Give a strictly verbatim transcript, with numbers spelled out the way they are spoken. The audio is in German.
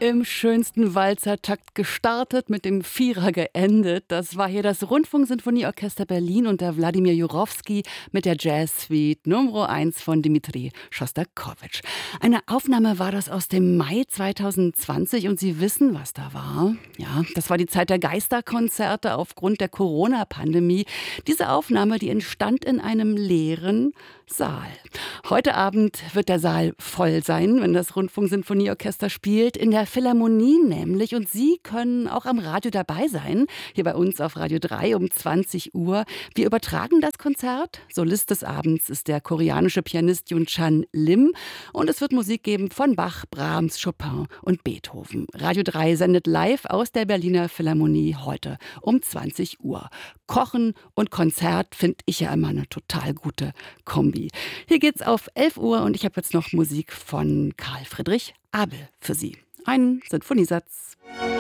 Im schönsten Walzertakt gestartet, mit dem Vierer geendet. Das war hier das Rundfunksinfonieorchester Berlin unter Wladimir Jurowski mit der Jazz-Suite Nummer eins von Dmitri Schostakowitsch. Eine Aufnahme war das aus dem Mai zwanzig zwanzig und Sie wissen, was da war. Ja, das war die Zeit der Geisterkonzerte aufgrund der Corona-Pandemie. Diese Aufnahme, die entstand in einem leeren Saal. Heute Abend wird der Saal voll sein, wenn das Rundfunksinfonieorchester spielt, in der Philharmonie nämlich. Und Sie können auch am Radio dabei sein, hier bei uns auf Radio drei um zwanzig Uhr. Wir übertragen das Konzert. Solist des Abends ist der koreanische Pianist Yoon-chan Lim. Und es wird Musik geben von Bach, Brahms, Chopin und Beethoven. Radio drei sendet live aus der Berliner Philharmonie heute um zwanzig Uhr. Kochen und Konzert finde ich ja immer eine total gute Kombi. Hier geht's auf elf Uhr und ich habe jetzt noch Musik von Karl Friedrich Abel für Sie. Ein Sinfoniesatz.